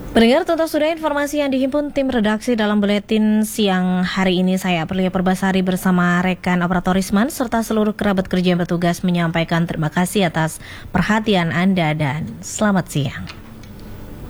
Pendengar, tentu sudah informasi yang dihimpun tim redaksi dalam buletin siang hari ini. Saya Aprilia Perbasari bersama rekan operator Risman serta seluruh kerabat kerja yang bertugas menyampaikan terima kasih atas perhatian Anda dan selamat siang.